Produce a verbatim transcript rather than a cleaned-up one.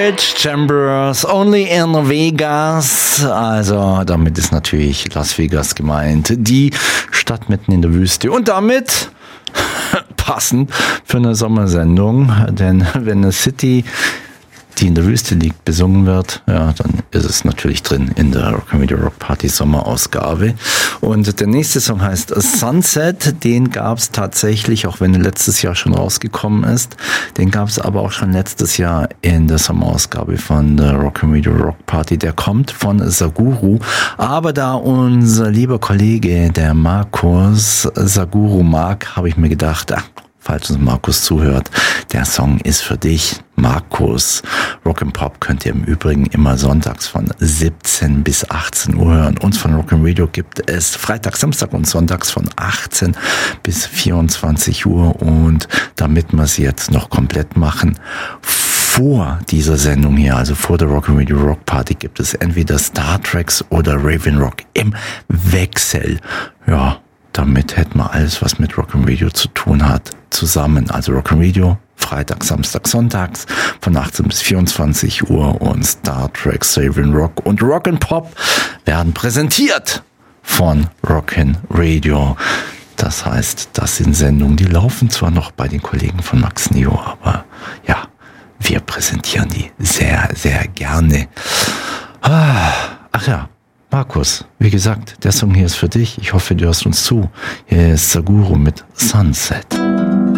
Rich Chambers, Only in Vegas. Also damit ist natürlich Las Vegas gemeint. Die Stadt mitten in der Wüste. Und damit passend für eine Sommersendung. Denn wenn eine City, die in der Wüste liegt, besungen wird, ja, dann ist es natürlich drin in der Rock-and-Video Rock Party Sommerausgabe. Und der nächste Song heißt Sunset. Den gab es tatsächlich, auch wenn er letztes Jahr schon rausgekommen ist, den gab es aber auch schon letztes Jahr in der Sommerausgabe von der Rock-and-Video Rock Party. Der kommt von Saguru. Aber da unser lieber Kollege, der Markus, Saguru mag, habe ich mir gedacht, ach, falls uns Markus zuhört, der Song ist für dich. Markus. Rock'n'Pop könnt ihr im Übrigen immer sonntags von siebzehn bis achtzehn Uhr hören. Uns von Rock'n'Radio gibt es Freitag, Samstag und Sonntags von achtzehn bis vierundzwanzig Uhr. Und damit wir es jetzt noch komplett machen, vor dieser Sendung hier, also vor der Rock-and-Video Rock Party, gibt es entweder Star Treks oder Raven Rock im Wechsel. Ja, damit hätten wir alles, was mit Rock-and-Radio zu tun hat, zusammen. Also Rock-and-Radio, Freitag, Samstag, Sonntags von achtzehn bis vierundzwanzig Uhr und Star Trek, Raven Rock und Rock'n'Pop werden präsentiert von Rock'n'Radio. Das heißt, das sind Sendungen, die laufen zwar noch bei den Kollegen von Max Neo, aber ja, wir präsentieren die sehr, sehr gerne. Ach ja, Markus, wie gesagt, der Song hier ist für dich. Ich hoffe, du hörst uns zu. Hier ist Saguru mit Sunset.